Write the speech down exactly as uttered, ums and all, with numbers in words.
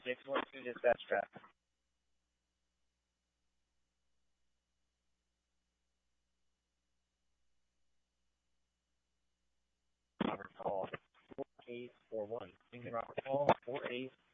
six one two dispatch traffic. Robert call four eight four one. Lincoln Robert call four eight